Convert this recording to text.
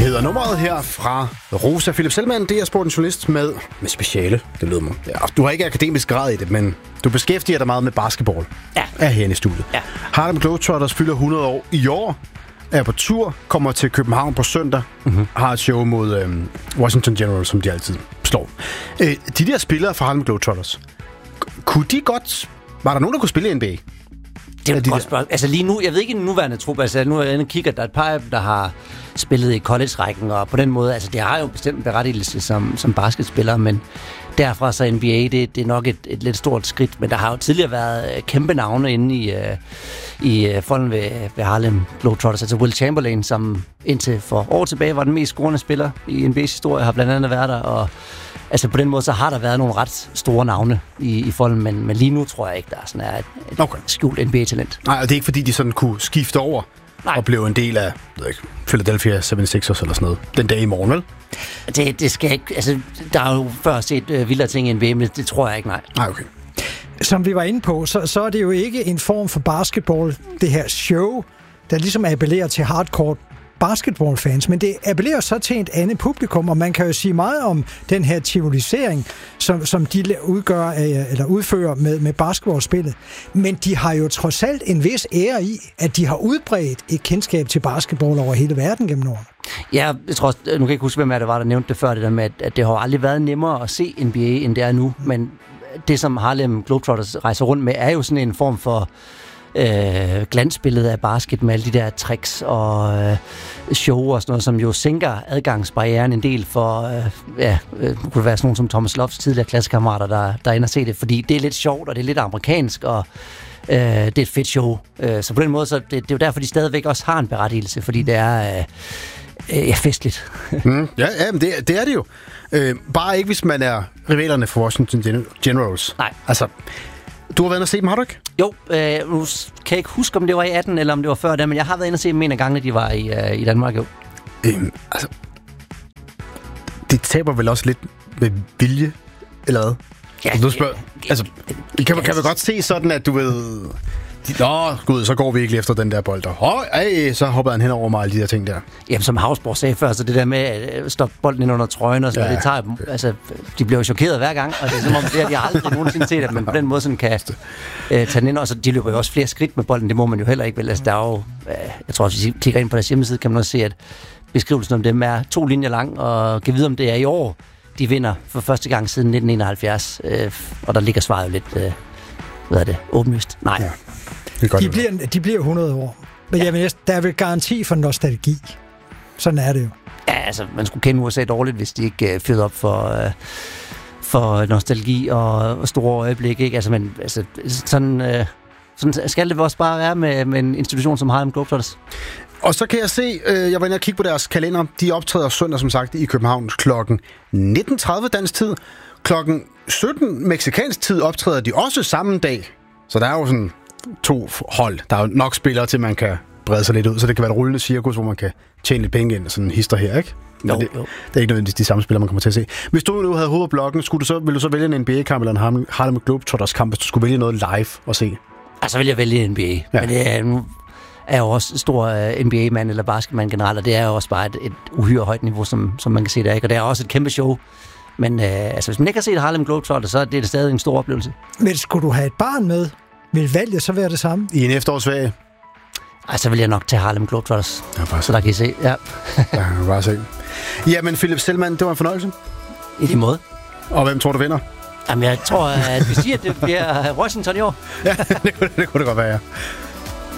hedder nummeret her fra Rosa. Philip Selman, det er sportens journalist med speciale. Det lyder mig. Ja, du har ikke akademisk grad i det, men du beskæftiger dig meget med basketball. Ja. Er herinde i studiet. Ja. Harlem Globetrotters fylder 100 år i år. Er på tur, kommer til København på søndag. Har et show mod Washington Generals, som de altid slår. De der spillere fra Harlem Globetrotters, kunne de godt... Var der nogen, der kunne spille i NBA? Det er et godt spørgsmål. Altså lige nu, jeg ved ikke i den nuværende trup, altså nu er jeg inde og kigger, der er et par af dem, der har spillet i college-rækken, og på den måde, altså det har jo bestemt en berettigelse som basketspiller, men derfra så NBA, det er nok et lidt stort skridt, men der har jo tidligere været kæmpe navne inde i folden ved Harlem Globetrotters, altså Will Chamberlain, som indtil for år tilbage var den mest scorende spiller i NBA's historie, har blandt andet været der, og altså på den måde, så har der været nogle ret store navne i folden, men lige nu tror jeg ikke, der er sådan et skjult NBA-talent. Nej, og det er ikke fordi, de sådan kunne skifte over og blive en del af Philadelphia 76ers eller sådan noget den dag i morgen, vel? Det skal ikke... Altså, der er jo før set vildere ting i NBA, men det tror jeg ikke, nej. Nej, okay. Som vi var inde på, så er det jo ikke en form for basketball, det her show, der ligesom appellerer til hardcore basketballfans, men det appellerer så til et andet publikum, og man kan jo sige meget om den her tivolisering, som de udfører med basketballspillet. Men de har jo trods alt en vis ære i, at de har udbredt et kendskab til basketball over hele verden gennem årene. Ja, jeg tror, nu kan jeg ikke huske, hvem det var, der nævnte det før, det der med, at det har aldrig været nemmere at se NBA, end det er nu, men det, som Harlem Globetrotters rejser rundt med, er jo sådan en form for glansbillede af basket med alle de der tricks og show og sådan noget, som jo sænker adgangsbarrieren en del for, kunne det være sådan nogen som Thomas Loves tidligere klassekammerater, der ender og se det, fordi det er lidt sjovt, og det er lidt amerikansk, og det er et fedt show. Så på den måde, så det er jo derfor, de stadigvæk også har en berettigelse, fordi det er festligt. Ja, men det er det jo. Bare ikke, hvis man er rivalerne for Washington Generals. Nej. Altså, du har været inde og se dem, har du ikke? Jo, nu kan jeg ikke huske, om det var i 18 eller om det var før da, men jeg har været inde og se dem en af gangene, de var i Danmark, jo. Altså, det taber vel også lidt med vilje, eller hvad? Ja, du spørger, altså, kan man godt se sådan, at du ved... Gud, så går vi ikke lige efter den der bold. Så hopper han hen over mig, alle de der ting der. Jamen, som Havsborg sagde før, så det der med at stoppe bolden ind under trøjen og sådan noget, det tager dem, altså, de bliver jo chokeret hver gang, og det er som om, det har de aldrig nogensinde set, at man på den måde sådan kan tage den ind, og så de løber jo også flere skridt med bolden, det må man jo heller ikke, vel? Altså, der er jo, jeg tror, hvis I klikker ind på deres hjemmeside, kan man også se, at beskrivelsen om dem er 2 linjer lang, og kan vide, om det er i år, de vinder for første gang siden 1971, og der ligger svaret jo lidt, åbenlyst. Nej. Ja. De bliver 100 år. Men der er vel garanti for nostalgi. Sådan er det jo. Ja, altså, man skulle kende USA dårligt, hvis de ikke fyrede op for nostalgi og store øjeblikke, ikke? Altså, men altså, sådan skal det også bare være med en institution som Harlem Globetrotters. Og så kan jeg se, jeg var inde og kigge på deres kalender. De optræder søndag, som sagt, i København klokken 19.30 dansk tid. Klokken 17 mexicansk tid optræder de også samme dag. Så der er jo sådan 2 hold. Der er jo nok spillere til, man kan brede sig lidt ud, så det kan være et rullende cirkus, hvor man kan tjene lidt penge ind, sådan en hister her, ikke? Men det er ikke nødvendigvis de samme spillere, man kommer til at se. Hvis du nu havde hovedet på bloggen, ville du så vælge en NBA-kamp eller en Harlem Globetrotters kamp, hvis du skulle vælge noget live at se? Altså vil jeg vælge en NBA. Ja. Men det nu er jo også stor NBA-mand eller basketmand generelt, og det er jo også bare et uhyre højt niveau, som man kan se der, ikke? Og det er også et kæmpe show. Men altså, hvis man ikke har set Harlem Globetrotters, så er det stadig en stor oplevelse. Men skulle du have et barn med, vil valget så være det samme? I en efterårsferie? Ej, så vil jeg nok tage Harlem Globetrotters. Ja, så der kan I se. Ja. Ja, bare se. Jamen, Philip Selman, det var en fornøjelse. I lige måde. Og hvem tror du vinder? Jamen, jeg tror, at vi siger, at det bliver Washington i år. Ja, det kunne det godt være, ja.